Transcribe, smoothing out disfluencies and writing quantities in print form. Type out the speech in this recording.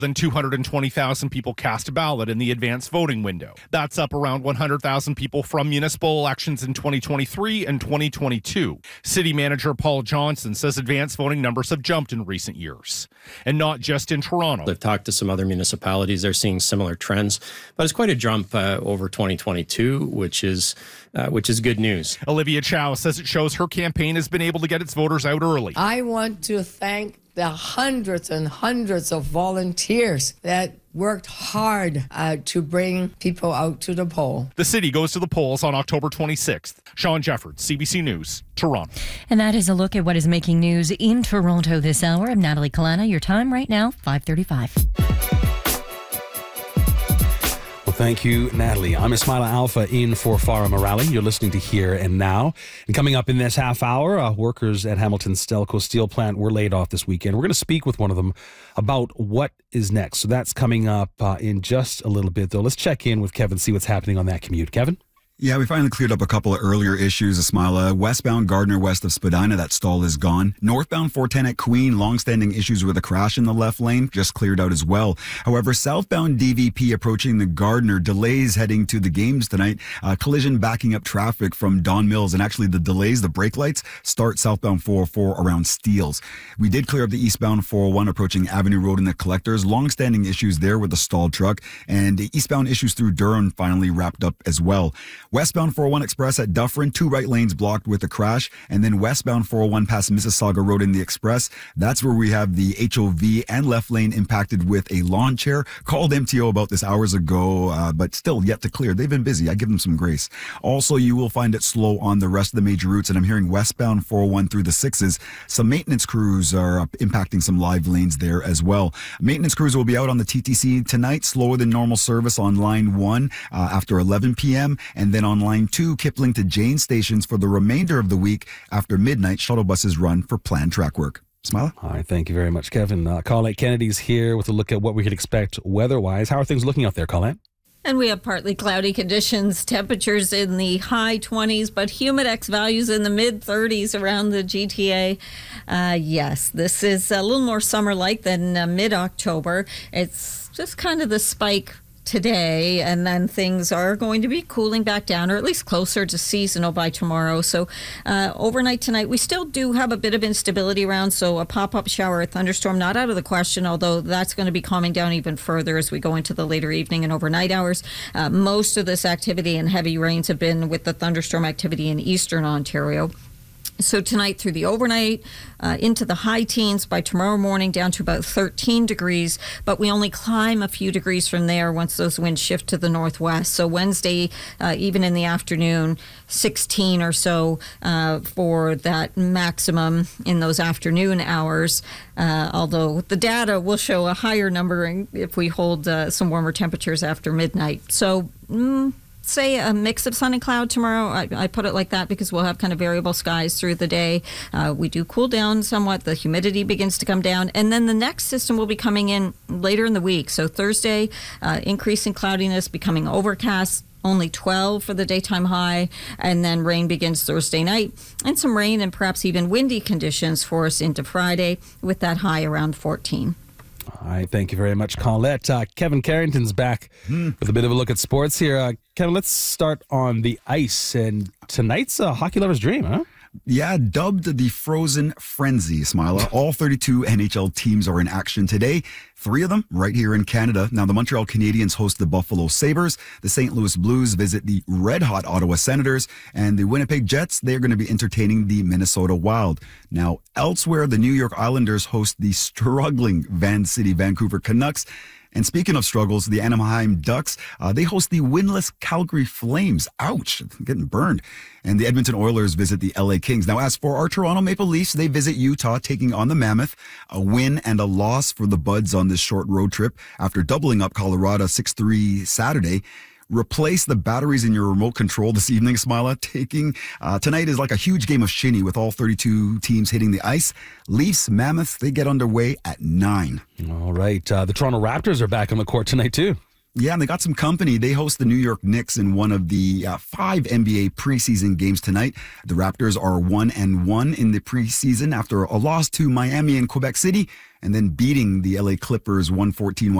than 220,000 people cast a ballot in the advanced voting window. That's up around 100,000 people from municipal elections in 2023 and 2022. City Manager Paul Johnson says advanced voting numbers have jumped in recent years. And not just in Toronto. I've talked to some other municipalities. They're seeing similar trends, but it's quite a jump over 2022, which is good news. Olivia Chow says it shows her campaign has been able to get its voters out early. I want to thank the hundreds and hundreds of volunteers that worked hard to bring people out to the poll. The city goes to the polls on October 26th. Sean Jeffords, CBC News, Toronto. And that is a look at what is making news in Toronto this hour. I'm Natalie Kalana. Your time right now, 5:35. Thank you, Natalie. I'm Ismaila Alpha in for Farah Morali. You're listening to Here and Now. And coming up in this half hour, workers at Hamilton's Stelco Steel Plant were laid off this weekend. We're going to speak with one of them about what is next. So that's coming up in just a little bit, though. Let's check in with Kevin, see what's happening on that commute. Kevin? Yeah, we finally cleared up a couple of earlier issues, Ismaila. Westbound Gardner west of Spadina, that stall is gone. Northbound 410 at Queen, long-standing issues with a crash in the left lane, just cleared out as well. However, southbound DVP approaching the Gardner, delays heading to the games tonight. Collision backing up traffic from Don Mills, and actually the delays, the brake lights, start southbound 404 around Steeles. We did clear up the eastbound 401 approaching Avenue Road in the Collectors. Long-standing issues there with the stalled truck, and the eastbound issues through Durham finally wrapped up as well. Westbound 401 Express at Dufferin, 2 right lanes blocked with a crash, and then westbound 401 past Mississauga Road in the Express. That's where we have the HOV and left lane impacted with a lawn chair. Called MTO about this hours ago, but still yet to clear. They've been busy. I give them some grace. Also, you will find it slow on the rest of the major routes, and I'm hearing westbound 401 through the 6s. Some maintenance crews are impacting some live lanes there as well. Maintenance crews will be out on the TTC tonight, slower than normal service on line 1 after 11 p.m., and then on line 2, Kipling to Jane stations for the remainder of the week after midnight. Shuttle buses run for planned track work. Smile. All right, thank you very much, Kevin. Colette Kennedy's here with a look at what we could expect weather-wise. How are things looking out there, Colette? And we have partly cloudy conditions, temperatures in the high 20s, but Humidex values in the mid 30s around the GTA. Yes, this is a little more summer-like than mid-October. It's just kind of the spike today, and then things are going to be cooling back down, or at least closer to seasonal by tomorrow. So overnight tonight, we still do have a bit of instability around, so a pop-up shower or thunderstorm not out of the question, although that's going to be calming down even further as we go into the later evening and overnight hours. Most of this activity and heavy rains have been with the thunderstorm activity in eastern Ontario. So tonight through the overnight, into the high teens, by tomorrow morning down to about 13 degrees, but we only climb a few degrees from there once those winds shift to the northwest. So Wednesday, even in the afternoon, 16 or so for that maximum in those afternoon hours, although the data will show a higher number if we hold some warmer temperatures after midnight. So say a mix of sun and cloud tomorrow. I put it like that because we'll have kind of variable skies through the day. We do cool down somewhat. The humidity begins to come down. And then the next system will be coming in later in the week. So Thursday, increasing cloudiness, becoming overcast. Only 12 for the daytime high, and then rain begins Thursday night, and some rain and perhaps even windy conditions for us into Friday with that high around 14. All right, thank you very much, Colette. Kevin Carrington's back with a bit of a look at sports here. Kevin, let's start on the ice, and tonight's a hockey lover's dream, huh? Yeah, dubbed the Frozen Frenzy, Ismaila. All 32 NHL teams are in action today. 3 of them right here in Canada. Now, the Montreal Canadiens host the Buffalo Sabres. The St. Louis Blues visit the red-hot Ottawa Senators. And the Winnipeg Jets, they're going to be entertaining the Minnesota Wild. Now, elsewhere, the New York Islanders host the struggling Vancouver Canucks. And speaking of struggles, the Anaheim Ducks, they host the winless Calgary Flames. Ouch, getting burned. And the Edmonton Oilers visit the LA Kings. Now, as for our Toronto Maple Leafs, they visit Utah, taking on the Mammoth. A win and a loss for the Buds on this short road trip after doubling up Colorado 6-3 Saturday. Replace the batteries in your remote control this evening, Ismaila. Tonight is like a huge game of shinny with all 32 teams hitting the ice. Leafs, Mammoths, they get underway at 9. All right. The Toronto Raptors are back on the court tonight, too. Yeah, and they got some company. They host the New York Knicks in one of the 5 NBA preseason games tonight. The Raptors are 1-1 in the preseason after a loss to Miami and Quebec City. and then beating the LA Clippers 114-115